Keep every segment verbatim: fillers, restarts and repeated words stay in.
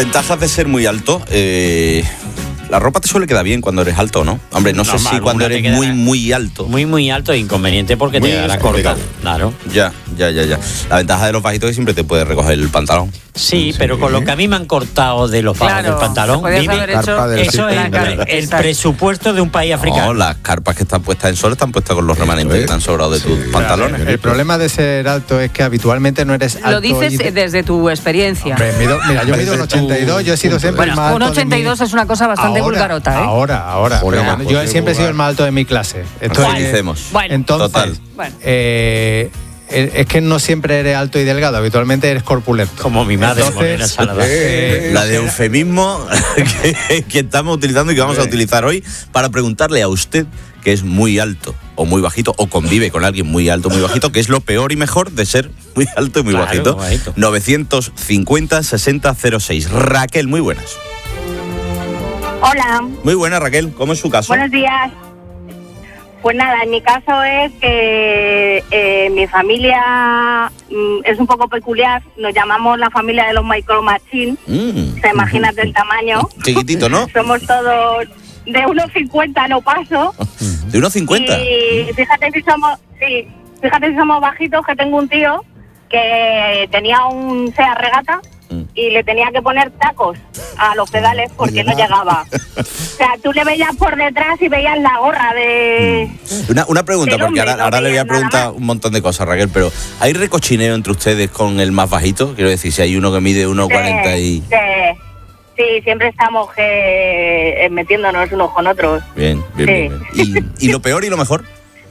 Ventajas de ser muy alto. Eh, la ropa te suele quedar bien cuando eres alto, ¿no? Hombre, no, no sé si cuando eres muy, muy alto. Muy, muy alto es inconveniente porque muy te dará corta. Claro. Ya, ya, ya, ya. La ventaja de los bajitos es que siempre te puedes recoger el pantalón. Sí, sí, pero con lo que a mí me han cortado de los bajos claro, del pantalón, vive, hecho, eso es el, el presupuesto de un país africano. No, las carpas que están puestas en sol están puestas con los remanentes que están sobrados de sí, tus pantalones. Claro, el problema de ser alto es que habitualmente no eres alto. Lo dices de... desde tu experiencia. Hombre, mido, mira, yo mido un ochenta y dos, yo he sido siempre bueno, el más alto. Un ochenta y dos es una cosa bastante ahora, vulgarota, ¿eh? Ahora, ahora. ahora bueno, yo siempre he sido el más alto de mi clase. Entonces, bueno, entonces total. Bueno. Eh, es que no siempre eres alto y delgado, habitualmente eres corpulento. Como mi madre. Entonces, eh, la de eufemismo que, que estamos utilizando y que vamos a utilizar hoy para preguntarle a usted que es muy alto o muy bajito o convive con alguien muy alto muy bajito, que es lo peor y mejor de ser muy alto y muy claro, bajito. bajito. novecientos cincuenta sesenta cero seis. Raquel, muy buenas. Hola. Muy buena, Raquel. ¿Cómo es su caso? Buenos días. Pues nada, en mi caso es que eh, mi familia mm, es un poco peculiar. Nos llamamos la familia de los Micro Machine. Mm. Se imaginan del tamaño. Chiquitito, ¿no? Somos todos de uno cincuenta, no paso. ¿De uno cincuenta? Y fíjate si somos, sí, fíjate si somos bajitos, que tengo un tío que tenía un Seat Regata y le tenía que poner tacos a los pedales porque no llegaba. O sea, tú le veías por detrás y veías la gorra de... Una, una pregunta, porque hombre, ahora, no ahora le voy a preguntar un montón de cosas, Raquel, pero ¿hay recochineo entre ustedes con el más bajito? Quiero decir, si hay uno que mide uno cuarenta y... Sí, sí, siempre estamos eh, metiéndonos unos con otros. Bien, bien, sí. bien, bien. ¿Y, ¿Y lo peor y lo mejor?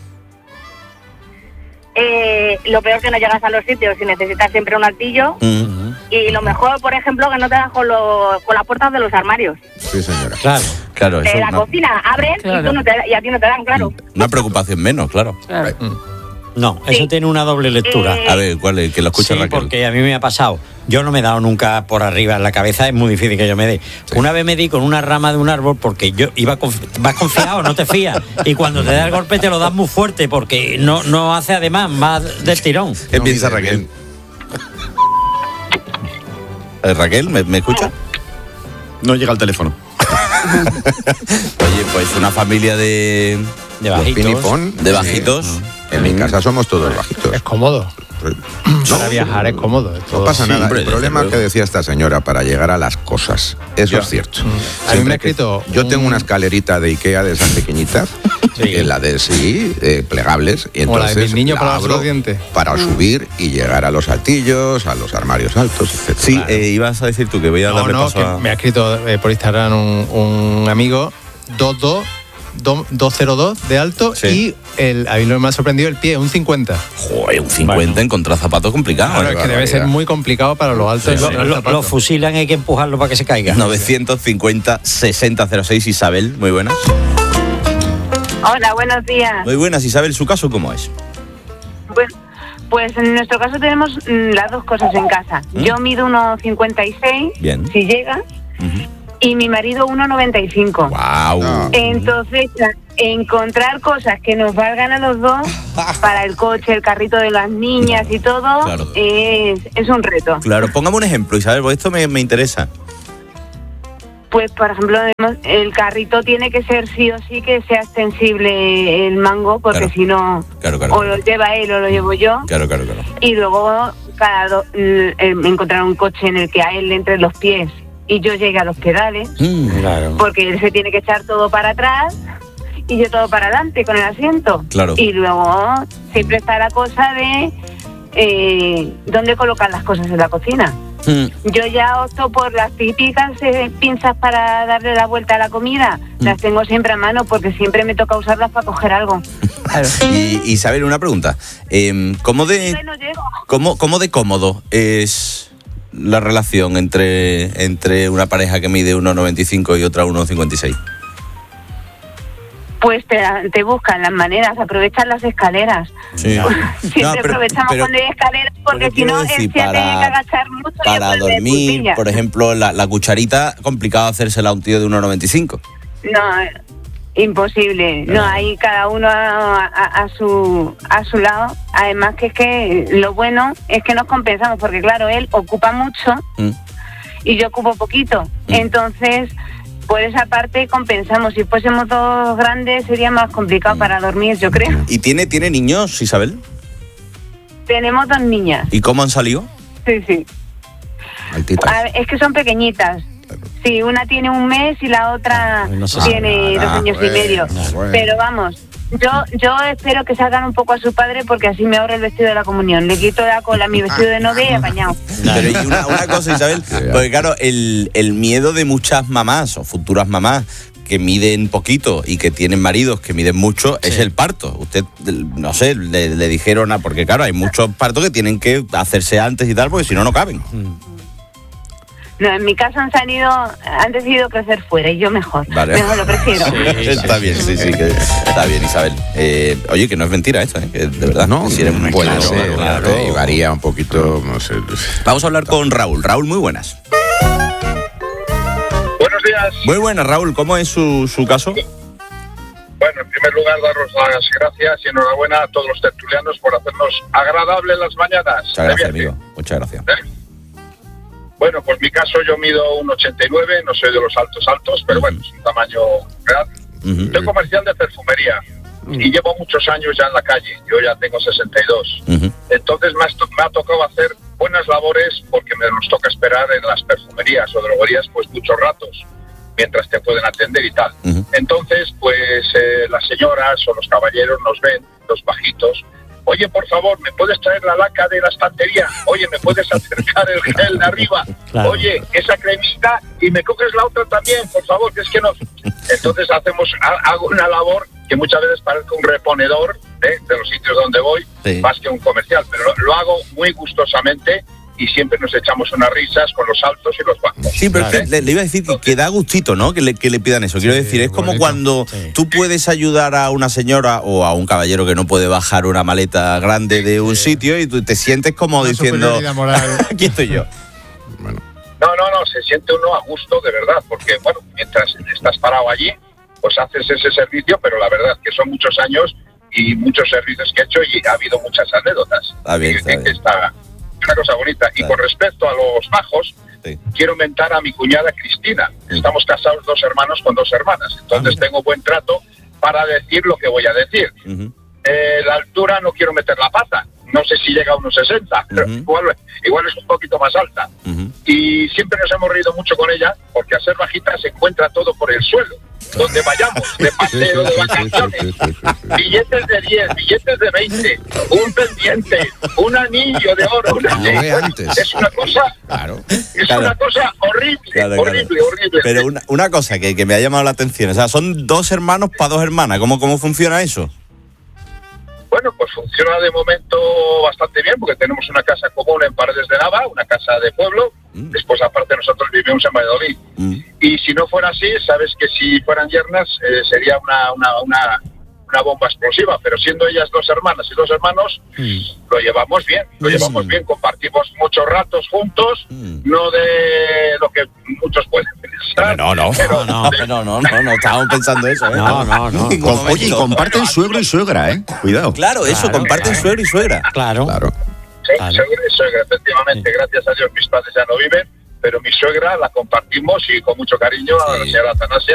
Eh, lo peor que no llegas a los sitios y necesitas siempre un altillo. Uh-huh. Y lo mejor, por ejemplo, que no te das con, lo, con las puertas de los armarios. Sí, señora. Claro, claro. De eso la no... cocina abren claro. y, tú no te, y a ti no te dan, claro. Una preocupación menos, claro. claro. No, eso sí. tiene una doble lectura. Eh, a ver, ¿cuál es? Que lo escucha sí, Raquel. Porque a mí me ha pasado. Yo no me he dado nunca por arriba en la cabeza, es muy difícil que yo me dé. Sí. Una vez me di con una rama de un árbol porque yo iba confi- vas confiado, no te fías. Y cuando te da el golpe te lo das muy fuerte porque no, no hace además más del tirón. ¿Qué no, piensa Raquel? ¿Eh, Raquel, ¿me, ¿me escucha? No llega el teléfono. Oye, pues una familia de... De bajitos. Pinipón, de bajitos. Sí. En mi casa somos todos bajitos. Es cómodo. No, para viajar es cómodo. Es no pasa sí, nada. hombre, el problema luego. que decía esta señora para llegar a las cosas, eso ya. es cierto. Mm. A mí me ha escrito yo un... tengo una escalerita de Ikea de esas pequeñitas, sí. en la de sí, eh, plegables, y entonces o la de mis niños para abro los dientes. Para mm. subir y llegar a los altillos, a los armarios altos, etcétera. Sí, claro. eh, ibas a decir tú que voy a no, darle no, paso que a... me ha escrito eh, por Instagram un, un amigo dos dos dos cero dos de alto sí. y el, a mí lo que me ha sorprendido el pie, un cincuenta. Joder, un cincuenta bueno. encontrar zapatos complicado. Claro, ¿eh? es que debe ser muy complicado para los altos. Sí, sí. Lo, lo, lo fusilan, hay que empujarlo para que se caiga. novecientos cincuenta sesenta cero seis. Isabel, muy buenas. Hola, buenos días. Muy buenas, Isabel. ¿Su caso cómo es? Pues, pues en nuestro caso tenemos mm, las dos cosas en casa. ¿Mm? Yo mido uno cincuenta y seis, bien. Si llega. Uh-huh. Y mi marido uno noventa y cinco. Wow. Entonces, encontrar cosas que nos valgan a los dos para el coche, el carrito de las niñas y todo, claro. es, es un reto. Claro, póngame un ejemplo, Isabel, porque esto me, me interesa. Pues, por ejemplo, el carrito tiene que ser sí o sí que sea extensible el mango, porque claro. si no, claro, claro, o lo lleva él o lo llevo yo. Claro, claro, claro. Y luego cada do, eh, encontrar un coche en el que a él le entre los pies y yo llegue a los pedales, mm, claro. porque él se tiene que echar todo para atrás y yo todo para adelante con el asiento. Claro. Y luego siempre está la cosa de eh, dónde colocan las cosas en la cocina. Mm. Yo ya opto por las típicas eh, pinzas para darle la vuelta a la comida. Mm. Las tengo siempre a mano porque siempre me toca usarlas para coger algo. Claro. Y Isabel, una pregunta. Eh, ¿cómo de bueno, llego. ¿cómo, cómo de cómodo es la relación entre, entre una pareja que mide uno noventa y cinco y otra uno cincuenta y seis? Pues te, te buscan las maneras, aprovechan las escaleras. Sí. Siempre no, pero, aprovechamos pero, cuando hay escaleras porque si no decir, él se para, tiene que agachar mucho. Para dormir, por ejemplo, la, la cucharita, complicado hacérsela a un tío de uno noventa y cinco. No, imposible. No, ahí cada uno a, a, a su a su lado. Además que es que lo bueno es que nos compensamos porque claro, él ocupa mucho. Mm. y yo ocupo poquito. Mm. Entonces, por esa parte compensamos. Si fuésemos dos grandes sería más complicado Mm. para dormir, yo creo. ¿Y tiene, tiene niños, Isabel? Tenemos dos niñas. ¿Y cómo han salido? Sí, sí. Altitas. A ver, es que son pequeñitas. Sí, una tiene un mes y la otra no sé. tiene Ah, dos años bueno, y medio. bueno. Pero vamos, yo yo espero que salgan un poco a su padre porque así me ahorro el vestido de la comunión. Le quito la cola a mi vestido de novia y apañado. Pero y una, una cosa, Isabel, porque claro, el, el miedo de muchas mamás o futuras mamás que miden poquito y que tienen maridos que miden mucho es el parto. Usted, no sé, le, le dijeron, a, porque claro, hay muchos partos que tienen que hacerse antes y tal, porque si no, no caben. No, en mi caso han salido, han decidido crecer fuera y yo mejor. Vale. Mejor lo prefiero. Está bien, sí, sí, que está bien, Isabel. Eh, oye, que no es mentira esto, ¿eh? Que de verdad, No, que si eres muy puede claro, ser, claro. y varía un poquito, no sé. Vamos a hablar con Raúl. Raúl, muy buenas. Buenos días. Muy buenas, Raúl. ¿Cómo es su, su caso? Bueno, en primer lugar, daros las gracias y enhorabuena a todos los tertulianos por hacernos agradables las mañanas. Muchas gracias, De viaje. amigo. Muchas gracias. ¿Eh? Bueno, pues mi caso, yo mido un ochenta y nueve, no soy de los altos altos, pero bueno, es un tamaño real. Ujú. Soy comercial de perfumería y llevo muchos años ya en la calle. Yo ya tengo sesenta y dos. Ujú. Entonces me ha, me ha tocado hacer buenas labores porque me nos toca esperar en las perfumerías o droguerías pues muchos ratos mientras te pueden atender y tal. Ujú. Entonces, pues eh, las señoras o los caballeros nos ven, los bajitos. Oye, por favor, ¿me puedes traer la laca de la estantería? Oye, ¿me puedes acercar el gel de arriba? Claro. Oye, esa cremita y me coges la otra también, por favor, que es que no... Entonces hacemos, ha- hago una labor que muchas veces parece un reponedor ¿eh? de los sitios donde voy, Sí. más que un comercial, pero lo, lo hago muy gustosamente y siempre nos echamos unas risas con los altos y los bajos. Sí, pero Claro. es que le, le iba a decir que, que da gustito, ¿no? Que le, que le pidan eso. Quiero Sí, decir, es como bonito. cuando Sí. tú puedes ayudar a una señora o a un caballero que no puede bajar una maleta grande de un sitio y tú te sientes como Una diciendo, superioridad moral. aquí estoy yo. Bueno, No, no, no, se siente uno a gusto, de verdad, porque, bueno, mientras estás parado allí, pues haces ese servicio, pero la verdad es que son muchos años y muchos servicios que he hecho y ha habido muchas anécdotas. Está bien, Y está que bien. está una cosa bonita. Y Claro. con respecto a los bajos, Sí. quiero mentar a mi cuñada Cristina. Mm. Estamos casados dos hermanos con dos hermanas, entonces tengo buen trato para decir lo que voy a decir. Ujú. Eh, la altura no quiero meter la pata. No sé si llega a unos sesenta, pero Ujú. igual, igual es un poquito más alta. Ujú. Y siempre nos hemos reído mucho con ella, porque al ser bajita se encuentra todo por el suelo. Donde vayamos, de paseo, de vacaciones, billetes de diez, billetes de veinte, un pendiente, un anillo de oro, una Lo ve antes. es una cosa, claro. es Claro. una cosa horrible, Claro, claro. horrible, horrible. Pero una, una cosa que, que me ha llamado la atención, o sea, son dos hermanos para dos hermanas. ¿Cómo, cómo funciona eso? Bueno, pues funciona de momento bastante bien, porque tenemos una casa común en Paredes de Nava, una casa de pueblo. Mm. Después, aparte, nosotros vivimos en Valladolid. Mm. Y si no fuera así, sabes que si fueran yernas eh, sería una, una, una, una bomba explosiva, pero siendo ellas dos hermanas y dos hermanos, lo llevamos bien, lo Mm. llevamos bien, compartimos muchos ratos juntos, Mm. no de lo que muchos pueden pensar. No, no, pero no, no, no, no, no, no, estábamos pensando eso, ¿eh? No, no, no. En ningún Com- Oye, y momento. comparten suegro y suegra, ¿eh? Cuidado. Claro, eso, Claro, comparten claro. suegro y suegra. Claro. Claro. Sí, Claro. suegra y suegra, efectivamente, gracias a Dios mis padres ya no viven, pero mi suegra la compartimos y con mucho cariño a la Sí. señora Atanasia.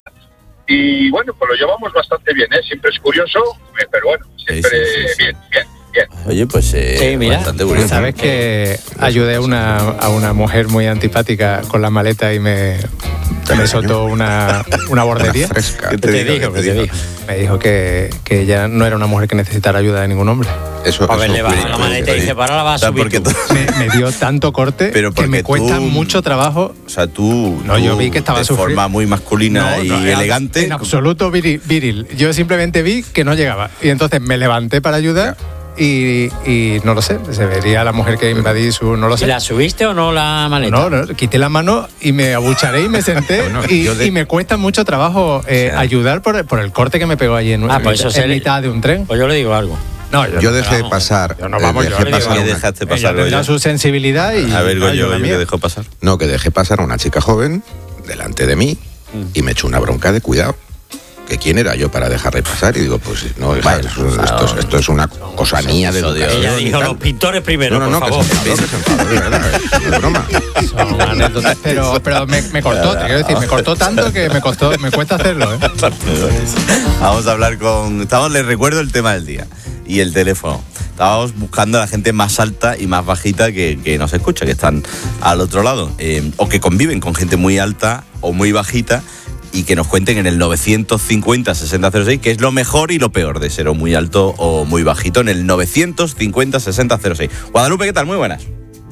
Y bueno, pues lo llevamos bastante bien, ¿eh? Siempre es curioso, eh, pero bueno, siempre Sí, sí, sí, sí. bien, bien, bien. Oye, pues eh, Sí, mira. bastante curioso. ¿Sabes que ayudé a una, a una mujer muy antipática con la maleta y me, me soltó una, una bordería? Fresca. ¿Qué ¿Qué te dijo? ¿Qué te dijo? Me dijo que, que ella no era una mujer que necesitara ayuda de ningún hombre. Eso, A ver, eso le baja ocurre, la maleta y ocurre. dice, para la vas a O sea, subir porque tú. tú- Me, me dio tanto corte Pero que me porque cuesta tú- mucho trabajo. O sea, tú, No, tú yo vi que estaba de sufriendo. forma muy masculina No, y no, era elegante. En absoluto viril, viril. Yo simplemente vi que no llegaba. Y entonces me levanté para ayudar y, y no lo sé. Se vería la mujer que invadí su. No lo ¿Y sé. la subiste o no la maleta? No, no, quité la mano y me abucharé y me senté. Bueno, y, yo de- y me cuesta mucho trabajo eh, sea. ayudar por, por el corte que me pegó allí en, Ah, en pues eso en sería- mitad de un tren. Pues yo le digo algo. No, Yo no, dejé vamos, pasar. yo no, eh, vamos, yo dejé le digo pasar ¿Qué una- dejaste ella pasar, tendrá Goyo? su sensibilidad y A ver, yo Goyo, la ¿qué mía. dejó pasar? No, que dejé pasar a una chica joven delante de mí y me echó una bronca de cuidado. que quién era yo para dejarle pasar. Y digo, pues no, hija, Bueno, esto, no, esto, es- esto es una cosa mía de educación. Ella y dijo tal. los pintores primero, No, no, no, por que favor. se enfadó, que se enfadó, de verdad, eh, no es broma. Son anécdotas, pero, pero me, me cortó, te quiero decir, me cortó tanto que me costó, me cuesta hacerlo, ¿eh? Vamos a hablar con... Estamos, les recuerdo el tema del día y el teléfono. Estábamos buscando a la gente más alta y más bajita que, que nos escucha, que están al otro lado, eh, o que conviven con gente muy alta o muy bajita, y que nos cuenten en el novecientos cincuenta sesenta cero seis qué es lo mejor y lo peor de ser o muy alto o muy bajito, en el novecientos cincuenta sesenta cero seis. Guadalupe, ¿qué tal? Muy buenas.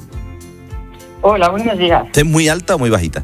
Hola, buenos días. ¿Usted es muy alta o muy bajita?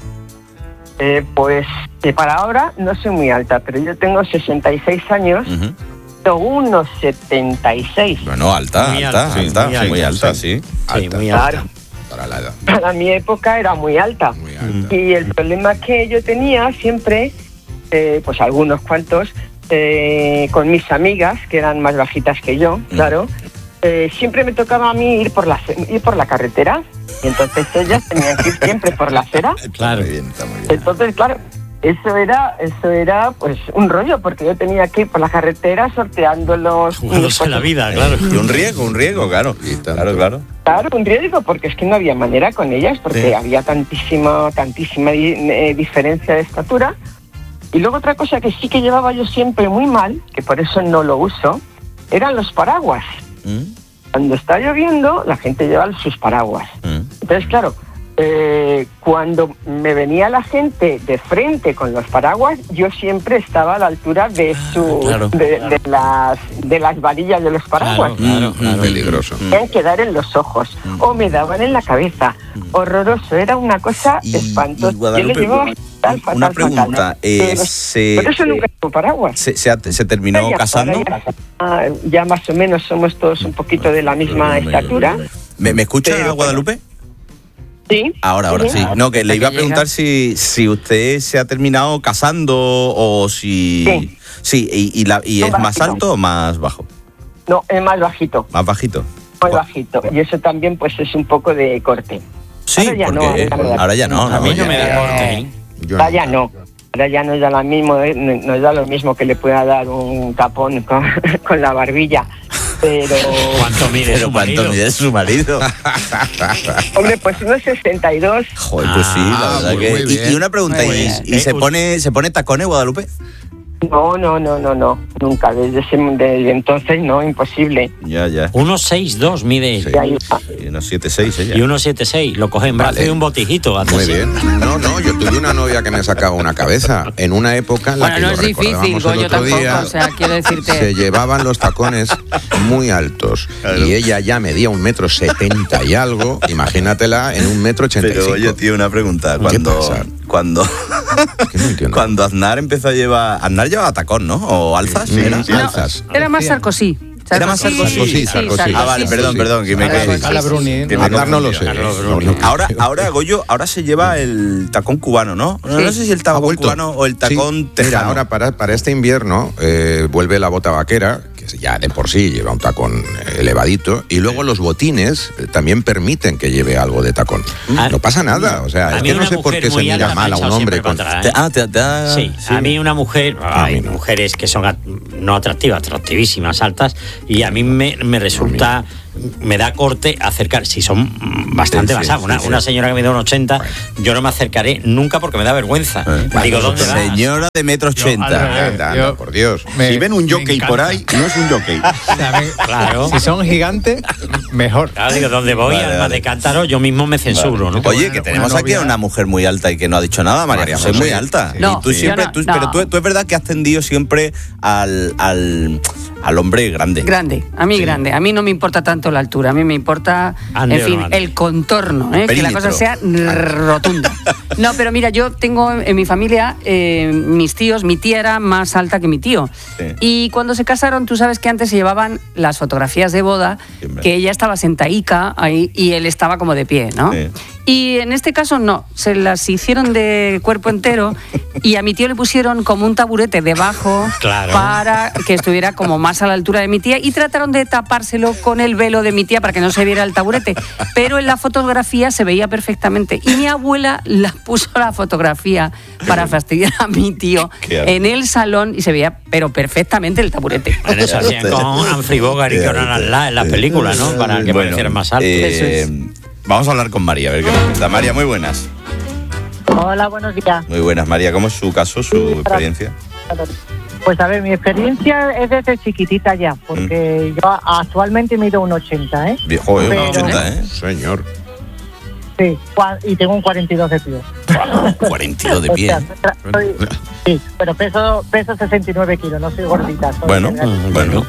Eh, pues que para ahora no soy muy alta, pero yo tengo sesenta y seis años, Uh-huh. tengo unos setenta y seis. Bueno, alta, Muy alta, alta, alta, sí, muy muy alta, alta, sí. Sí, Alta, muy alta. Claro, para la edad. para mi época era muy alta. Muy alta. Y el problema que yo tenía siempre, eh, pues algunos cuantos, eh, con mis amigas, que eran más bajitas que yo, claro, eh, siempre me tocaba a mí ir por la, ir por la carretera. Y entonces ellas tenían que ir siempre por la acera. Claro. Muy bien, está muy bien. Entonces, claro, eso era, eso era pues un rollo, porque yo tenía que ir por la carretera sorteando los... Jugándose la vida, claro. Y un riesgo, un riesgo, claro. Y tanto. Claro, claro. Claro, un riesgo, porque es que no había manera con ellas, porque Sí. había tantísima, tantísima di- eh, diferencia de estatura. Y luego otra cosa que sí que llevaba yo siempre muy mal, que por eso no lo uso, eran los paraguas. ¿Mm? Cuando está lloviendo, la gente lleva sus paraguas. ¿Mm? Entonces, claro, eh, cuando me venía la gente de frente con los paraguas, yo siempre estaba a la altura de su, claro. de, de las de las varillas de los paraguas. Claro, claro, claro. Peligroso. Me tenían que dar en los ojos o me daban en la cabeza. Horroroso, era una cosa Y- espantosa. y Yo Guadalupe, le llevaba fatal, fatal, una pregunta, fatal. eh, Pero- se- por eso nunca tuve paraguas. ¿Se, se, ha- se terminó Ahora ya- casando? ahora Ya, ah, ya más o menos somos todos un poquito de la misma estatura. ¿Me, me escucha, Pero, Guadalupe? Sí. Ahora, ahora sí. No, que le iba a que llega. preguntar si, si usted se ha terminado casando o si... Sí. Sí, y, y, la, y No, es más bajito. alto o más bajo. No, es más bajito. Más bajito. Muy bajito. Y eso también pues es un poco de corte. Sí, Ahora ya no, porque ahora me da- ahora ya no. A mí no ya- me da corte, ¿eh? Yo Ahora ya no. Ahora ya nos da, la mismo, eh, nos da lo mismo que le pueda dar un tapón con, con la barbilla. Pero, ¿Cuánto mide Pero su ¿cuánto marido? mide su marido? hombre, pues unos sesenta y dos. Joder, pues sí, la Ah, verdad muy, que... muy y- bien. Y, una pregunta, Muy ¿y, bien. y se Eh, pone se pone tacones, Guadalupe? No, no, no, no, no. Nunca. Desde, ese, desde entonces, no, imposible. Ya, ya. uno seis dos mide Sí. Y ahí va. Y unos siete seis ella. y uno siete seis. Lo coge en brazo Vale. y un botijito. hace Muy así. bien. No, no, yo tuve una novia que me sacaba una cabeza en una época en la Bueno, que no lo es difícil, recordábamos el Goyo otro tampoco. día, O sea, quiero decirte. se llevaban los tacones muy altos y ella ya medía un metro setenta y algo. Imagínatela en un metro ochenta y Pero cinco. oye, tío, una pregunta. ¿Qué Cuando, pasa? cuando, Que no entiendo. cuando Aznar empezó a llevar... Aznar llevaba tacón, ¿no? ¿O alzas? Sí, ¿Era? sí, No, alzas. era más Sarkozy. Era más Sarkozy. Sarkozy, Sarkozy. Ah, vale, perdón, Sí. perdón, que me Carla- caí. Carla Bruni, Que ¿no? me Aznar no lo sé. Carlos No, no. Ahora, ahora, Goyo, ahora se lleva el tacón cubano, ¿no? No, no sé si el Ha tacón vuelto. cubano o el tacón Sí, tejano. mira, ahora para, para este invierno eh, vuelve la bota vaquera, que ya de por sí lleva un tacón elevadito, y luego los botines eh, también permiten que lleve algo de tacón. Ah, No pasa nada, o sea, a es mí que no una sé por mujer qué se muy mira alta me mal ha a un echado hombre siempre con... para atrás, Te- ¿eh? ah, te, te ha- Sí, sí. a mí una mujer, hay mí no. mujeres que son at- no atractivas, atractivísimas, altas, y a mí me, me resulta, me da corte acercar, si son mm, bastante Sí, sí, basadas, una, sí, sí. una señora que mide un ochenta, yo no me acercaré nunca porque me da vergüenza. Eh, Digo, ¿dónde vas? Señora de metro Yo, al ochenta. revés. Anda, Yo- anda, por Dios. Me- Si ven un me jockey por encanta. ahí, no es un jockey. O sea, me- Claro. Si son gigantes, mejor. Claro, digo, donde voy, Vale, alma vale. de cántaro, yo mismo me censuro, ¿no? Oye, Una- que una tenemos aquí a novia- una mujer muy alta y que no ha dicho nada, María María José, es José. muy alta. No, y tú sí, siempre, yo no, tú- no. pero tú, tú es verdad que has tendido siempre al, al, al hombre grande. Grande, a mí Sí. grande. A mí no me importa tanto la altura, a mí me importa, Ande en o fin, no ande. el contorno, ¿eh? que la Perímetro. cosa sea rotunda. No, pero mira, yo tengo en mi familia, eh, mis tíos, mi tía era más alta que mi tío. Sí. Y cuando se casaron, tú sabes que antes se llevaban las fotografías de boda, Sí, hombre. que ella estaba sentaica ahí y él estaba como de pie, ¿no? Sí. Y en este caso no, se las hicieron de cuerpo entero y a mi tío le pusieron como un taburete debajo Claro. para que estuviera como más a la altura de mi tía y trataron de tapárselo con el velo de mi tía para que no se viera el taburete, pero en la fotografía se veía perfectamente y mi abuela la puso la fotografía para fastidiar a mi tío en el salón y se veía pero perfectamente el taburete. En eso hacían con Humphrey Bogart y Conan Atlas en las películas, ¿no? Para que Bueno, pareciera más alto. eh, Eso es. Vamos a hablar con María, a ver qué nos cuenta. María, muy buenas. Hola, buenos días. Muy buenas, María. ¿Cómo es su caso, su experiencia? Pues a ver, mi experiencia es desde chiquitita ya, porque Mm. yo actualmente mido un ochenta, ¿eh? Viejo, eh, Pero- ochenta, ¿eh? Señor. Sí, cua- y tengo un cuarenta y dos de pie. cuarenta y dos de O pie. sea, soy- sí, pero peso, peso sesenta y nueve kilos, no soy gordita. soy Bueno, delgadita. bueno.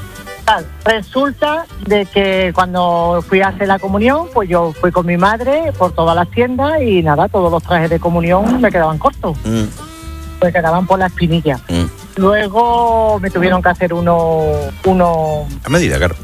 Resulta de que cuando fui a hacer la comunión, pues yo fui con mi madre por todas las tiendas y nada, todos los trajes de comunión me quedaban cortos, Mm, me quedaban por la espinilla. mm. Luego me tuvieron que hacer uno, uno A medida, claro.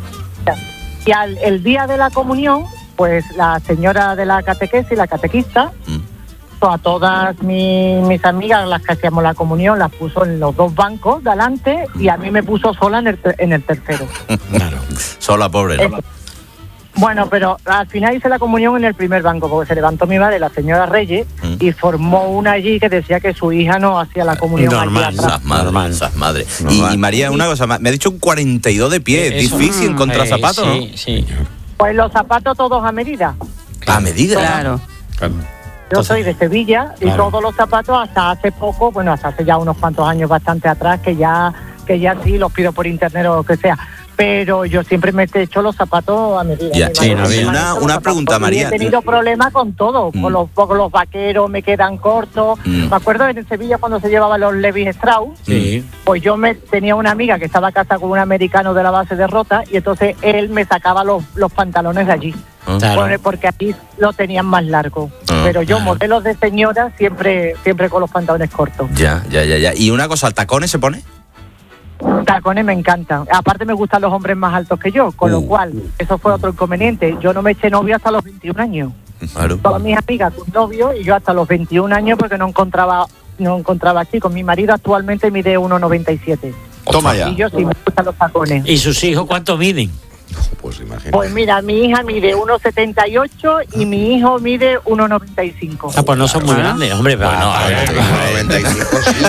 y al el día de la comunión, pues la señora de la catequesis, la catequista, a todas mi- mis amigas, las que hacíamos la comunión, las puso en los dos bancos de adelante y a mí me puso sola en el, ter- en el tercero. Claro. Sola, pobre, ¿no? Eh, Bueno, pero al final hice la comunión en el primer banco, porque se levantó mi madre, la señora Reyes, y formó una allí que decía que su hija no hacía la comunión allí Normal, atrás. esas madres, esas madres. Y, y María, una cosa más, me ha dicho un cuarenta y dos de pie, es Eso, difícil mm, contra eh, zapatos, sí, ¿no? Sí, Pues los zapatos todos a medida. A medida. Claro. Yo soy de Sevilla y Claro. todos los zapatos hasta hace poco, bueno, hasta hace ya unos cuantos años bastante atrás, que ya que ya sí los pido por internet o lo que sea. Pero yo siempre me he hecho los zapatos a medida. Ya, Mi sí, madre no, me una- ha hecho los una zapatos pregunta, y María. He tenido problemas con todo, Mm. con, los, con los vaqueros me quedan cortos. Mm. Me acuerdo en Sevilla cuando se llevaban los Levi Strauss. Sí. Pues yo me tenía una amiga que estaba casada con un americano de la base de Rota y entonces él me sacaba los, los pantalones de allí. Claro. Porque- Porque aquí lo tenían más largo. Ah, Pero yo, claro. modelos de señora, siempre siempre con los pantalones cortos. Ya, ya, ya, ya. Y una cosa, ¿tacones se pone? Tacones me encantan. Aparte me gustan los hombres más altos que yo, con lo Uh. cual eso fue otro inconveniente. Yo no me eché novio hasta los veintiún años. Claro. Todas mis amigas con novio y yo hasta los veintiún años porque no encontraba no encontraba chicos. Mi marido actualmente mide uno noventa y siete. Toma ya. Y yo sí me gustan los tacones. ¿Y sus hijos cuánto miden? Pues imagínate. Pues mira, mi hija mide uno setenta y ocho y mi hijo mide uno noventa y cinco. Ah, pues no son muy grandes, hombre. Bueno, a ver, noventa y cinco, sí.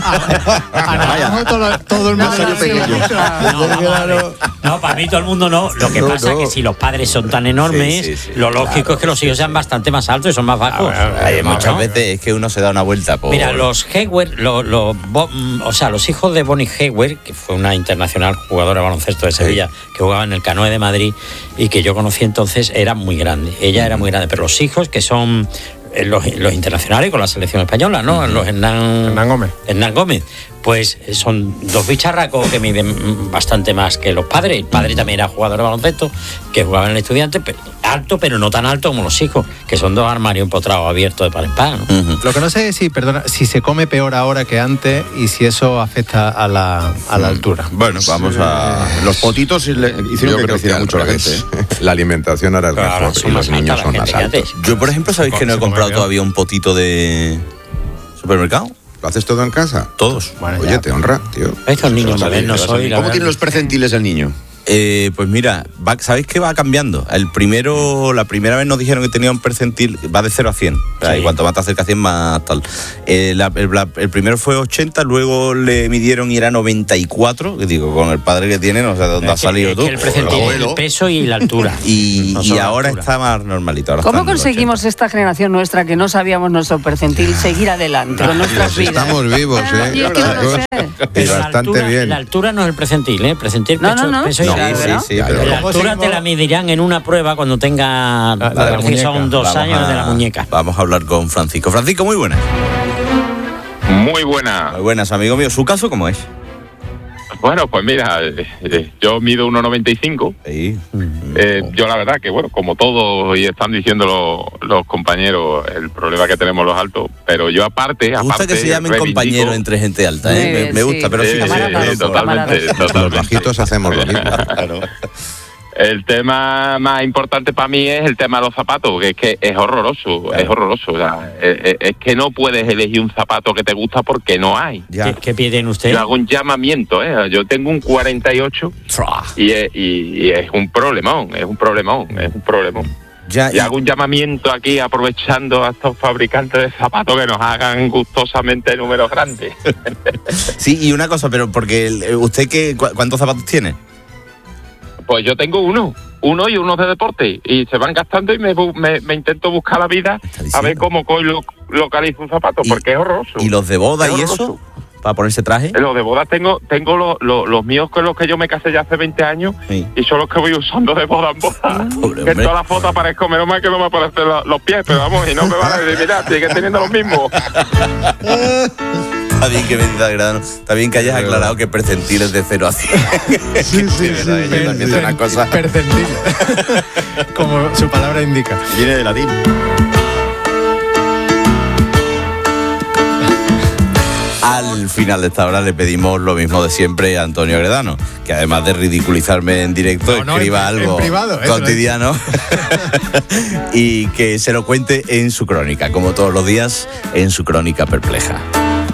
Vaya. Todo, todo el mundo Soy pequeño. No, vamos a ver. No, para mí todo el mundo no. Lo que No, pasa no. es que si los padres son tan enormes, Sí, sí, sí, lo lógico claro, es que los sí, hijos sí. sean bastante más altos y son más bajos. Hay No, muchas no. veces es que uno se da una vuelta por... Mira, los Hayward, los, los, Bo- mm, o sea, los hijos de Bonnie Hayward, que fue una internacional jugadora de baloncesto de Sevilla, que jugaba en el Canoe de Madrid y que yo conocí entonces, eran muy grandes. Ella era muy grande, pero los hijos que son eh, los, los internacionales con la selección española, ¿no? Los Hernán, Hernán Gómez. Hernán Gómez. Pues eh, son dos bicharracos que miden mm, bastante más que los padres. El padre también era jugador de baloncesto, que jugaba en el Estudiante, pero alto, pero no tan alto como los hijos, que son dos armarios empotrados abiertos de par en par, ¿no? Ujú. Lo que no sé es si, perdona, si se come peor ahora que antes y si eso afecta a la, a la altura. Bueno, vamos a... Los potitos le hicieron que creciera al mucho la gente. revés. ¿eh? La alimentación ahora es Claro, mejor son y más los niños alta la son más gente que altos. antes. Yo, por ejemplo, ¿sabéis que no he Se come comprado peor. todavía un potito de supermercado? ¿Lo haces todo en casa? Todos. Bueno, Oye, ya. te honra, tío. Estos niños Te va a salir, modernos te va a hoy, salir. la ¿Cómo verdad. tienen los percentiles el niño? Eh, pues mira, va- ¿sabéis que va cambiando? El primero, la primera vez nos dijeron que tenía un percentil, va de cero a cien. O sea, Sí. y cuanto más te acerca a cien, más tal. Eh, la- el, la- el primero fue ochenta, luego le midieron y era noventa y cuatro. Que digo, con el padre que tiene, no sé de dónde Es has que- salido es tú. que el percentil es el peso y la altura. Y, No y solo la ahora altura. está más normalito. ahora ¿Cómo está en el conseguimos esta generación nuestra que no sabíamos nuestro percentil seguir adelante con nuestras Pues vidas? estamos vivos, Ah, ¿eh? yo es que no lo sé. Y Pero la bastante altura, bien. la altura no es el percentil, ¿eh? El percentil No, peso, no, no. peso y Sí, la sí, altura. sí, pero- La ¿Cómo altura seguimos? te la medirán en una prueba cuando tenga, La- la de la parece que muñeca. son dos Vamos años a- de la muñeca. Vamos a hablar con Francisco. Francisco, muy buenas. Muy buena. Muy buenas, amigo mío. ¿Su caso cómo es? Bueno, pues mira, eh, eh, yo mido uno noventa y cinco. Sí. Eh, yo la verdad que, bueno, como todos y están diciendo los, los compañeros, el problema que tenemos los altos, pero yo aparte, Me gusta aparte que se llamen reivindico- compañeros entre gente alta, ¿eh? Muy Me, bien, me sí. gusta, pero Sí, sí, sí, sí, sí, perdón por- totalmente, camaradas. totalmente. Los bajitos hacemos lo mismo. Claro. El tema más importante para mí es el tema de los zapatos, porque es que es horroroso, claro. es horroroso. O sea, es, es que no puedes elegir un zapato que te gusta porque no hay. ¿Qué, ¿Qué pie tiene usted? Yo hago un llamamiento, ¿eh? Yo tengo un cuarenta y ocho y es, y, y es un problemón, es un problemón, es un problemón. Ya, y, y hago un llamamiento aquí aprovechando a estos fabricantes de zapatos que nos hagan gustosamente números grandes. Sí, y una cosa, pero porque usted qué, ¿cuántos zapatos tiene? Pues yo tengo uno, uno y uno de deporte, y se van gastando y me, me, me intento buscar la vida a ver cómo lo, localizo un zapato, ¿Y, porque es horroroso. ¿Y los de boda y eso? ¿Para ponerse traje? Los de boda tengo tengo los, los, los míos con los que yo me casé ya hace veinte años, sí. Y son los que voy usando de boda en boda. Pobre que en todas las fotos aparezco, menos mal que no me aparecen los, los pies, pero vamos, y no me van a decir, mira, sigue teniendo los mismos. Está bien que me digas, Gradano. Está bien que hayas aclarado que percentiles de cero a cien. Sí, sí, sí. Yo también sé una cosa. Percentil. Como su palabra indica. Viene de latín. Al final de esta hora le pedimos lo mismo de siempre a Antonio Gredano, que además de ridiculizarme en directo, no, no, escriba en, algo en privado, cotidiano y que se lo cuente en su crónica, como todos los días, en su crónica perpleja.